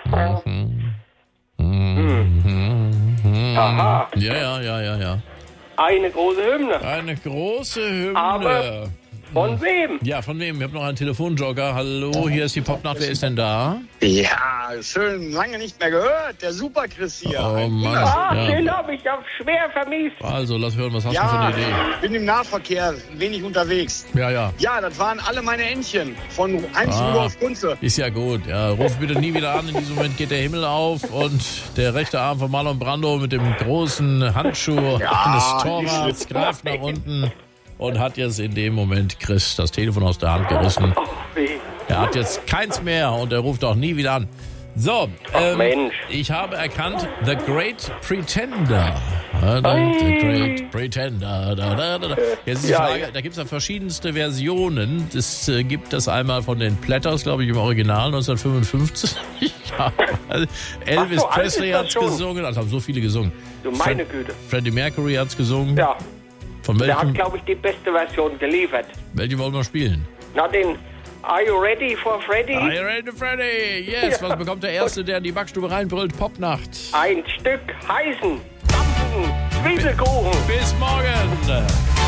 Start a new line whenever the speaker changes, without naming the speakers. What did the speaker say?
Aha.
Ja.
Eine große Hymne.
Eine große Hymne.
Aber von wem?
Ja, von wem? Ich habe noch einen Telefonjoker. Hallo, hier ist die Popnacht. Wer ist denn da?
Ja, schön lange nicht mehr gehört. Der Super-Chris hier.
Oh Mann.
Ah,
Ja.
den habe ich auch schwer vermisst.
Also, lass hören, was hast du für eine Idee?
Bin im Nahverkehr, wenig unterwegs.
Ja.
Ja, das waren alle meine Entchen von Heinz Rudolf Kunze.
Ist ja gut. Ja, ruf bitte nie wieder an. In diesem Moment geht der Himmel auf und der rechte Arm von Marlon Brando mit dem großen Handschuh eines Torwarts greift nach unten und hat jetzt in dem Moment Chris das Telefon aus der Hand gerissen.
Ach, weh.
Er hat jetzt keins mehr und er ruft auch nie wieder an. So,
Mensch.
ich habe erkannt, The Great Pretender. The Great Pretender. Jetzt ist die Frage, da gibt es ja verschiedenste Versionen. Das gibt es einmal von den Platters, glaube ich, im Original 1955. Ja, also Elvis
Ach so, alt
Presley
ist das
hat es
schon.
gesungen, also haben so viele gesungen.
Du meine Güte.
Freddie Mercury hat es gesungen.
Ja,
Von
der hat,
welchem,
glaube ich, die beste Version geliefert.
welche wollen wir spielen?
Na, den Are You Ready for Freddy?
Are you ready, Freddy? Yes, was bekommt der Erste, der in die Backstube reinbrüllt? Popnacht.
Ein Stück heißen, dampfen, Zwiebelkuchen.
Bis morgen.